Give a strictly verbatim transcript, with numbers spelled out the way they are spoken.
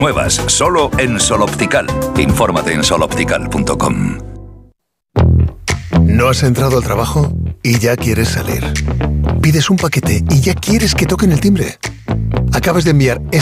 Nuevas, solo en Sol Optical. Infórmate en sol optical punto com. ¿No has entrado al trabajo y ya quieres salir? Pides un paquete y ya quieres que toquen el timbre. Acabas de enviar